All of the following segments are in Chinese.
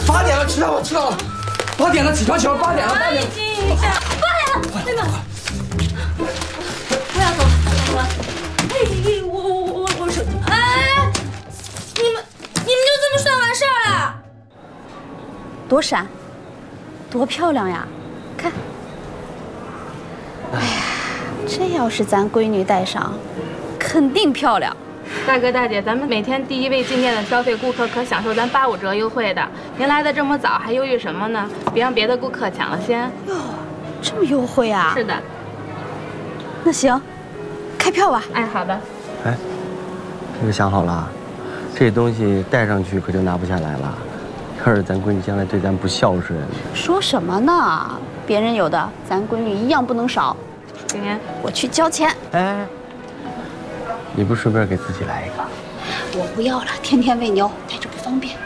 8点了，迟到了，8点了，起床球，8点了，8点了，8点了， 我要走了。哎，我手机。哎，你们就这么算完事儿了？ 多闪，多漂亮呀！看，哎呀，这要是咱闺女戴上，肯定漂亮。 大哥大姐，咱们每天第1位进店的消费顾客可享受咱85折优惠的。您来的这么早，还犹豫什么呢？别让别的顾客抢了先。 哟，这么优惠啊？ 是的。 那行，开票吧。 哎，好的。 哎，这个想好了，这东西带上去可就拿不下来了。要是咱闺女将来对咱不孝顺， 说什么呢？别人有的，咱闺女一样不能少。 今天我去交钱。 哎，你不顺便给自己来一个？ 我不要了，天天喂牛，带着不方便。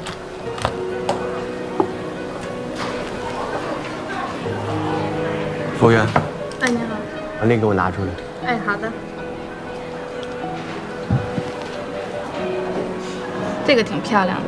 服务员， 哎，你好。 把那给我拿出来。 哎，好的。这个挺漂亮的。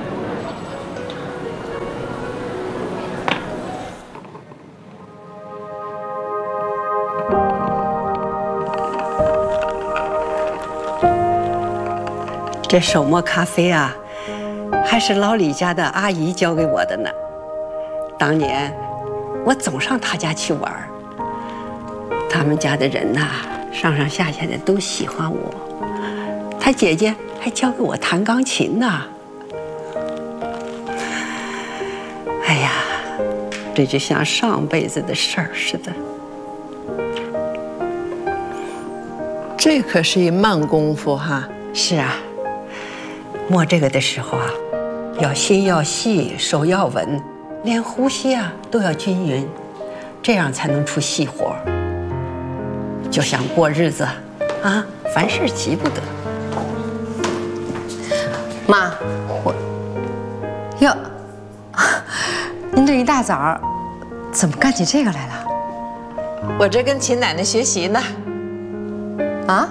这手磨咖啡啊，还是老李家的阿姨教给我的呢。当年我总上她家去玩，他们家的人呐，上上下下的都喜欢我。她姐姐还教给我弹钢琴呢。哎呀，这就像上辈子的事儿似的。 这可是一慢功夫哈。 是啊。磨这个的时候啊，要心要细，手要稳，连呼吸啊都要均匀，这样才能出细活。就像过日子，啊，凡事急不得。 妈，哟，您这一大早怎么干起这个来了？ 我这跟秦奶奶学习呢。 啊？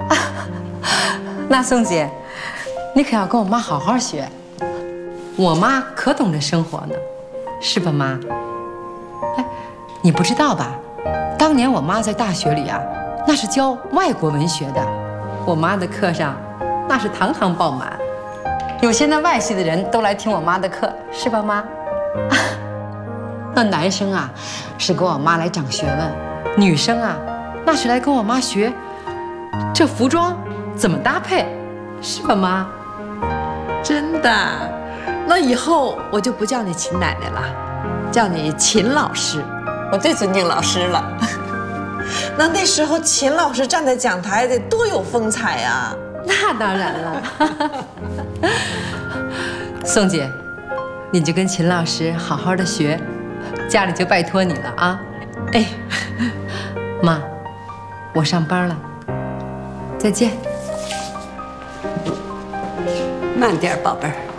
那宋姐。你可要跟我妈好好学，我妈可懂得生活呢，是吧，妈？哎，你不知道吧？当年我妈在大学里啊，那是教外国文学的，我妈的课上那是堂堂爆满，有些那外系的人都来听我妈的课，是吧，妈？那男生啊，是跟我妈来长学问，女生啊，那是来跟我妈学这服装怎么搭配，是吧，妈？ 真的，那以后我就不叫你秦奶奶了，叫你秦老师。我最尊敬老师了。那时候秦老师站在讲台得多有风采呀！ 那当然了。宋姐，你就跟秦老师好好的学，家里就拜托你了啊。哎，妈，我上班了，再见。 慢点，宝贝儿。